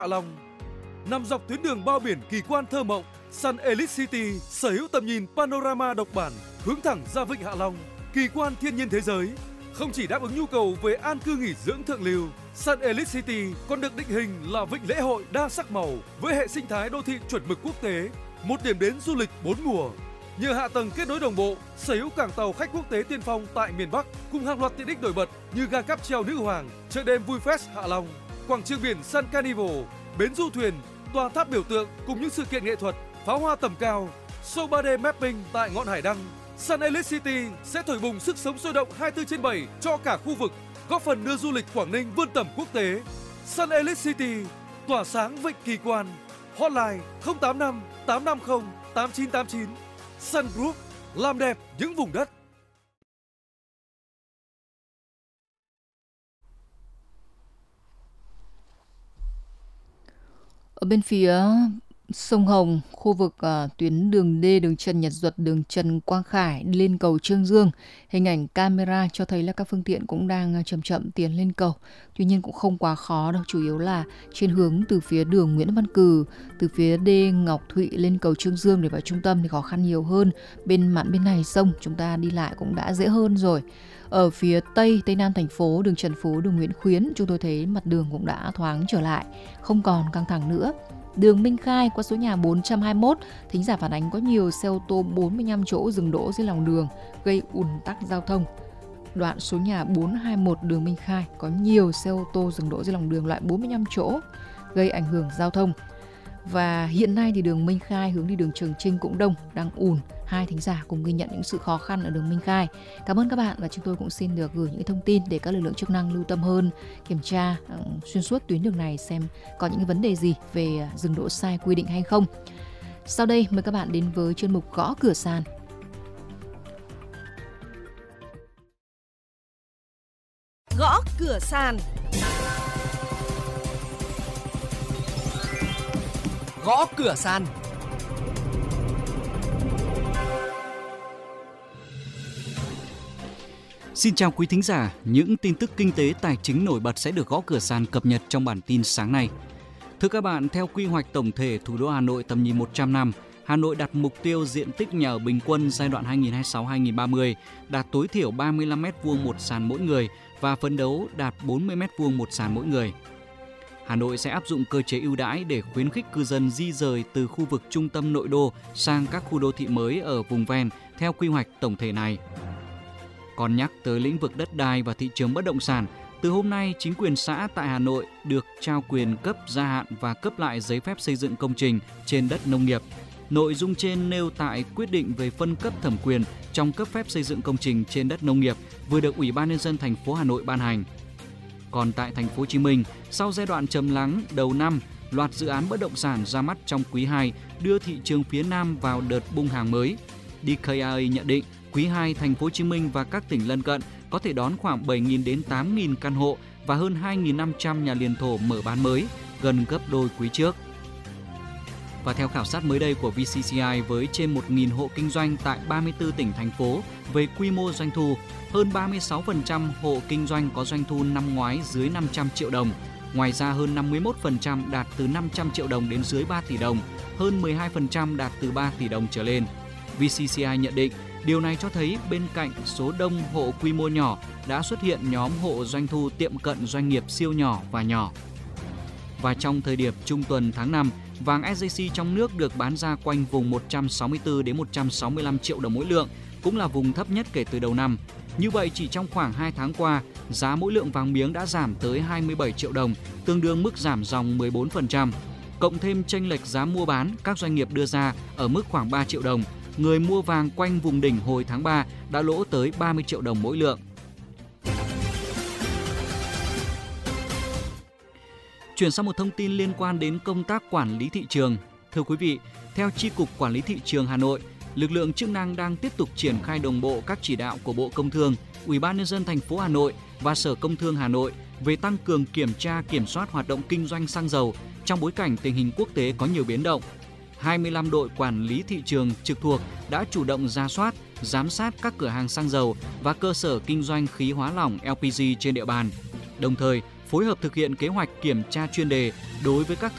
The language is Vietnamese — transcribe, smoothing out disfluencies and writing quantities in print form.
Hạ Long. Nằm dọc tuyến đường bao biển kỳ quan thơ mộng, Sun Elite City sở hữu tầm nhìn panorama độc bản hướng thẳng ra vịnh Hạ Long, kỳ quan thiên nhiên thế giới. Không chỉ đáp ứng nhu cầu về an cư nghỉ dưỡng thượng lưu, Sun Elite City còn được định hình là vịnh lễ hội đa sắc màu với hệ sinh thái đô thị chuẩn mực quốc tế, một điểm đến du lịch 4 mùa. Nhờ hạ tầng kết nối đồng bộ, sở hữu cảng tàu khách quốc tế tiên phong tại miền Bắc cùng hàng loạt tiện ích nổi bật như ga cáp treo Nữ Hoàng, chợ đêm Vui Fest Hạ Long, quảng trường biển Sun Carnival, bến du thuyền, tòa tháp biểu tượng cùng những sự kiện nghệ thuật, pháo hoa tầm cao, show 3D mapping tại ngọn hải đăng. Sun Elite City sẽ thổi bùng sức sống sôi động 24/7 cho cả khu vực, góp phần đưa du lịch Quảng Ninh vươn tầm quốc tế. Sun Elite City tỏa sáng vịnh kỳ quan. Hotline 085 850 8989. Sun Group làm đẹp những vùng đất. Ở bên phía sông Hồng, khu vực tuyến đường D, đường Trần Nhật Duật, đường Trần Quang Khải đi lên cầu Trương Dương, hình ảnh camera cho thấy là các phương tiện cũng đang chậm chậm tiến lên cầu. Tuy nhiên cũng không quá khó đâu, chủ yếu là trên hướng từ phía đường Nguyễn Văn Cừ, từ phía D Ngọc Thụy lên cầu Trương Dương để vào trung tâm thì khó khăn nhiều hơn. Bên mạn bên này sông chúng ta đi lại cũng đã dễ hơn rồi. Ở phía Tây Nam thành phố, đường Trần Phú, đường Nguyễn Khuyến, chúng tôi thấy mặt đường cũng đã thoáng trở lại, không còn căng thẳng nữa. Đường Minh Khai qua số nhà 421, thính giả phản ánh có nhiều xe ô tô 45 chỗ dừng đỗ dưới lòng đường, gây ùn tắc giao thông. Đoạn số nhà 421 đường Minh Khai có nhiều xe ô tô dừng đỗ dưới lòng đường loại 45 chỗ, gây ảnh hưởng giao thông. Và hiện nay thì đường Minh Khai hướng đi đường Trường Chinh cũng đông, đang ùn. Hai thính giả cùng ghi nhận những sự khó khăn ở đường Minh Khai. Cảm ơn các bạn và chúng tôi cũng xin được gửi những thông tin để các lực lượng chức năng lưu tâm hơn, kiểm tra xuyên suốt tuyến đường này xem có những vấn đề gì về dừng đỗ sai quy định hay không. Sau đây mời các bạn đến với chuyên mục Gõ Cửa Sàn. Gõ Cửa Sàn. Gõ Cửa Sàn. Xin chào quý thính giả, những tin tức kinh tế tài chính nổi bật sẽ được Gõ Cửa Sàn cập nhật trong bản tin sáng nay. Thưa các bạn, theo quy hoạch tổng thể thủ đô Hà Nội tầm nhìn 100 năm, Hà Nội đặt mục tiêu diện tích nhà ở bình quân giai đoạn 2026-2030 đạt tối thiểu 35 m2 một sàn mỗi người và phấn đấu đạt 40 m2 một sàn mỗi người. Hà Nội sẽ áp dụng cơ chế ưu đãi để khuyến khích cư dân di rời từ khu vực trung tâm nội đô sang các khu đô thị mới ở vùng ven theo quy hoạch tổng thể này. Còn nhắc tới lĩnh vực đất đai và thị trường bất động sản, từ hôm nay, chính quyền xã tại Hà Nội được trao quyền cấp gia hạn và cấp lại giấy phép xây dựng công trình trên đất nông nghiệp. Nội dung trên nêu tại quyết định về phân cấp thẩm quyền trong cấp phép xây dựng công trình trên đất nông nghiệp vừa được Ủy ban nhân dân thành phố Hà Nội ban hành. Còn tại thành phố Hồ Chí Minh, sau giai đoạn trầm lắng đầu năm, loạt dự án bất động sản ra mắt trong quý 2 đưa thị trường phía Nam vào đợt bung hàng mới. DKIA nhận định quý 2 thành phố Hồ Chí Minh và các tỉnh lân cận có thể đón khoảng 7.000 đến 8.000 căn hộ và hơn 2.500 nhà liền thổ mở bán mới, gần gấp đôi quý trước. Và theo khảo sát mới đây của VCCI với trên 1.000 hộ kinh doanh tại 34 tỉnh thành phố về quy mô doanh thu, hơn 36% hộ kinh doanh có doanh thu năm ngoái dưới 500 triệu đồng. Ngoài ra hơn 51% đạt từ 500 triệu đồng đến dưới 3 tỷ đồng, hơn 12% đạt từ 3 tỷ đồng trở lên. VCCI nhận định điều này cho thấy bên cạnh số đông hộ quy mô nhỏ đã xuất hiện nhóm hộ doanh thu tiệm cận doanh nghiệp siêu nhỏ và nhỏ. Và trong thời điểm trung tuần tháng 5, vàng SJC trong nước được bán ra quanh vùng 164 đến 165 triệu đồng mỗi lượng, cũng là vùng thấp nhất kể từ đầu năm. Như vậy chỉ trong khoảng 2 tháng qua, giá mỗi lượng vàng miếng đã giảm tới 27 triệu đồng, tương đương mức giảm dòng 14%. Cộng thêm chênh lệch giá mua bán các doanh nghiệp đưa ra ở mức khoảng 3 triệu đồng, người mua vàng quanh vùng đỉnh hồi tháng 3 đã lỗ tới 30 triệu đồng mỗi lượng. Chuyển sang một thông tin liên quan đến công tác quản lý thị trường. Thưa quý vị, theo Chi cục Quản lý Thị trường Hà Nội, lực lượng chức năng đang tiếp tục triển khai đồng bộ các chỉ đạo của Bộ Công Thương, Ủy ban nhân dân thành phố Hà Nội và Sở Công Thương Hà Nội về tăng cường kiểm tra kiểm soát hoạt động kinh doanh xăng dầu trong bối cảnh tình hình quốc tế có nhiều biến động. 25 đội quản lý thị trường trực thuộc đã chủ động rà soát, giám sát các cửa hàng xăng dầu và cơ sở kinh doanh khí hóa lỏng LPG trên địa bàn. Đồng thời, phối hợp thực hiện kế hoạch kiểm tra chuyên đề đối với các